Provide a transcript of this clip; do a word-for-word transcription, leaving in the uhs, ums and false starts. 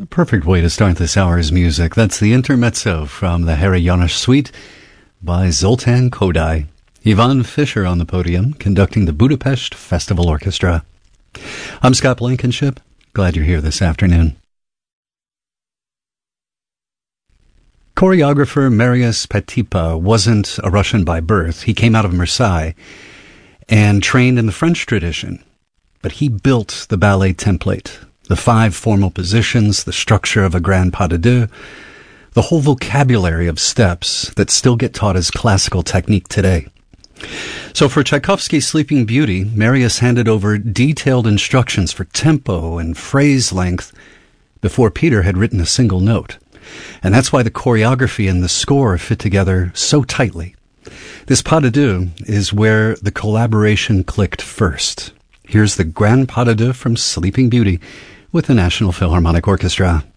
The perfect way to start this hour's music. That's the Intermezzo from the Harry Janos Suite by Zoltan Kodály. Ivan Fischer on the podium, conducting the Budapest Festival Orchestra. I'm Scott Blankenship. Glad you're here this afternoon. Choreographer Marius Petipa wasn't a Russian by birth. He came out of Marseille and trained in the French tradition. But he built the ballet template, the five formal positions, the structure of a grand pas de deux, the whole vocabulary of steps that still get taught as classical technique today. So for Tchaikovsky's Sleeping Beauty, Marius handed over detailed instructions for tempo and phrase length before Peter had written a single note. And that's why the choreography and the score fit together so tightly. This pas de deux is where the collaboration clicked first. Here's the Grand Pas de Deux from Sleeping Beauty with the National Philharmonic Orchestra.